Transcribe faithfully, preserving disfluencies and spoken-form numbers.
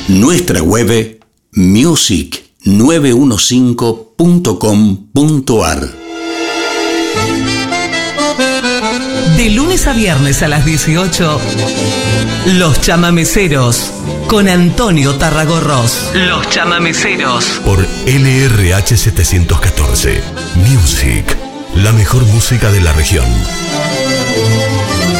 Nuestra web music nueve quince punto com punto ar. De lunes a viernes a las dieciocho, Los Chamameceros, con Antonio Tarragorros. Los Chamameceros. Por L R H setecientos catorce. Music. La mejor música de la región.